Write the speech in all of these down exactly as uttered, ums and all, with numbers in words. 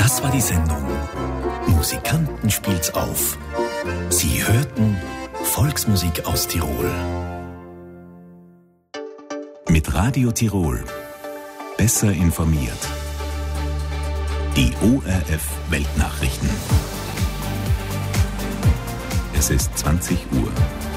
Das war die Sendung Musikanten spielt's auf. Sie hörten Volksmusik aus Tirol. Mit Radio Tirol. Besser informiert. Die O R F Weltnachrichten. Es ist zwanzig Uhr.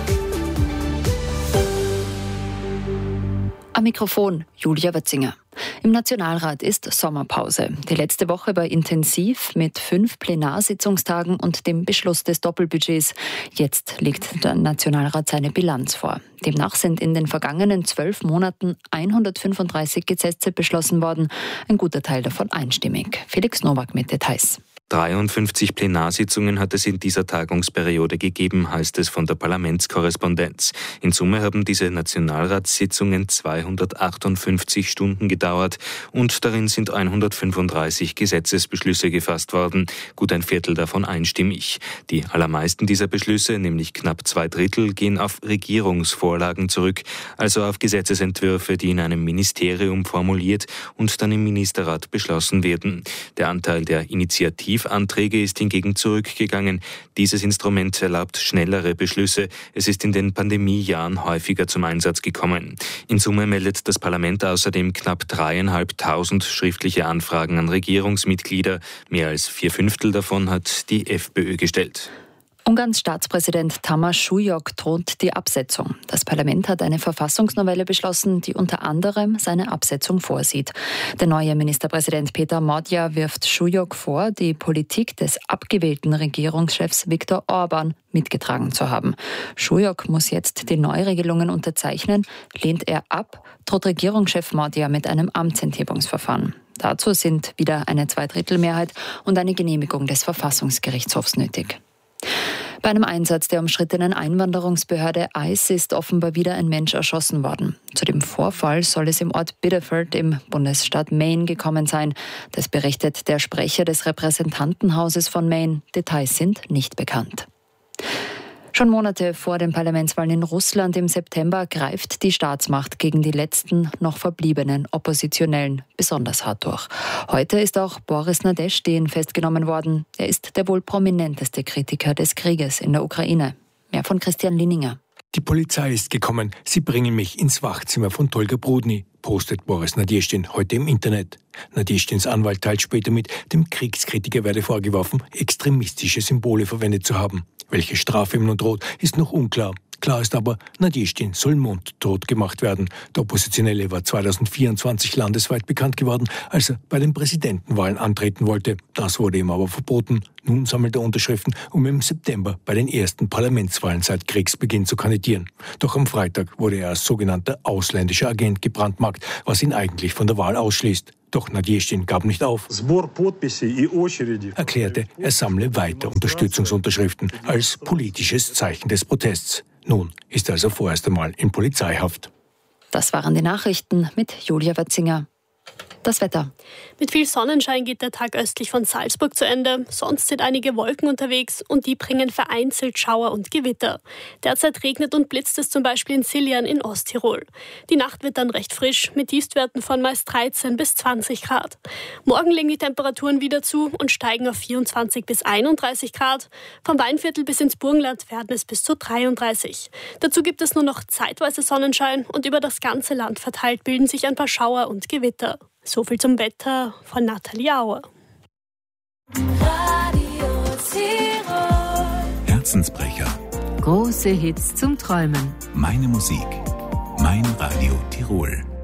Am Mikrofon Julia Wötzinger. Im Nationalrat ist Sommerpause. Die letzte Woche war intensiv mit fünf Plenarsitzungstagen und dem Beschluss des Doppelbudgets. Jetzt legt der Nationalrat seine Bilanz vor. Demnach sind in den vergangenen zwölf Monaten hundertfünfunddreißig Gesetze beschlossen worden. Ein guter Teil davon einstimmig. Felix Nowak mit Details. dreiundfünfzig Plenarsitzungen hat es in dieser Tagungsperiode gegeben, heißt es von der Parlamentskorrespondenz. In Summe haben diese Nationalratssitzungen zweihundertachtundfünfzig Stunden gedauert und darin sind hundertfünfunddreißig Gesetzesbeschlüsse gefasst worden, gut ein Viertel davon einstimmig. Die allermeisten dieser Beschlüsse, nämlich knapp zwei Drittel, gehen auf Regierungsvorlagen zurück, also auf Gesetzesentwürfe, die in einem Ministerium formuliert und dann im Ministerrat beschlossen werden. Der Anteil der Initiativ Anträge ist hingegen zurückgegangen. Dieses Instrument erlaubt schnellere Beschlüsse. Es ist in den Pandemiejahren häufiger zum Einsatz gekommen. In Summe meldet das Parlament außerdem knapp dreieinhalbtausend schriftliche Anfragen an Regierungsmitglieder. Mehr als vier Fünftel davon hat die FPÖ gestellt. Ungarns Staatspräsident Tamás Súlyog droht die Absetzung. Das Parlament hat eine Verfassungsnovelle beschlossen, die unter anderem seine Absetzung vorsieht. Der neue Ministerpräsident Péter Magyar wirft Súlyog vor, die Politik des abgewählten Regierungschefs Viktor Orbán mitgetragen zu haben. Súlyog muss jetzt die Neuregelungen unterzeichnen. Lehnt er ab, droht Regierungschef Magyar mit einem Amtsenthebungsverfahren. Dazu sind wieder eine Zweidrittelmehrheit und eine Genehmigung des Verfassungsgerichtshofs nötig. Bei einem Einsatz der umstrittenen Einwanderungsbehörde ICE ist offenbar wieder ein Mensch erschossen worden. Zu dem Vorfall soll es im Ort Biddeford im Bundesstaat Maine gekommen sein. Das berichtet der Sprecher des Repräsentantenhauses von Maine. Details sind nicht bekannt. Schon Monate vor den Parlamentswahlen in Russland im September greift die Staatsmacht gegen die letzten noch verbliebenen Oppositionellen besonders hart durch. Heute ist auch Boris Nadezhdin festgenommen worden. Er ist der wohl prominenteste Kritiker des Krieges in der Ukraine. Mehr von Christian Linninger. Die Polizei ist gekommen. Sie bringen mich ins Wachzimmer von Tolga Brudny, postet Boris Nadezhdin heute im Internet. Nadezhdins Anwalt teilt später mit, dem Kriegskritiker werde vorgeworfen, extremistische Symbole verwendet zu haben. Welche Strafe ihm nun droht, ist noch unklar. Klar ist aber, Nadezhdin soll mundtot gemacht werden. Der Oppositionelle war zweitausendvierundzwanzig landesweit bekannt geworden, als er bei den Präsidentenwahlen antreten wollte. Das wurde ihm aber verboten. Nun sammelt er Unterschriften, um im September bei den ersten Parlamentswahlen seit Kriegsbeginn zu kandidieren. Doch am Freitag wurde er als sogenannter ausländischer Agent gebrandmarkt, was ihn eigentlich von der Wahl ausschließt. Doch Nadezhdin gab nicht auf, erklärte, er sammle weiter Unterstützungsunterschriften als politisches Zeichen des Protests. Nun ist er also vorerst einmal in Polizeihaft. Das waren die Nachrichten mit Julia Wötzinger. Das Wetter. Mit viel Sonnenschein geht der Tag östlich von Salzburg zu Ende. Sonst sind einige Wolken unterwegs und die bringen vereinzelt Schauer und Gewitter. Derzeit regnet und blitzt es zum Beispiel in Siljan in Osttirol. Die Nacht wird dann recht frisch mit Tiefstwerten von meist dreizehn bis zwanzig Grad. Morgen legen die Temperaturen wieder zu und steigen auf vierundzwanzig bis einunddreißig Grad. Vom Weinviertel bis ins Burgenland werden es bis zu dreiunddreißig. Dazu gibt es nur noch zeitweise Sonnenschein und über das ganze Land verteilt bilden sich ein paar Schauer und Gewitter. So viel zum Wetter von Nathalie Auer. Radio Tirol. Herzensbrecher. Große Hits zum Träumen. Meine Musik. Mein Radio Tirol.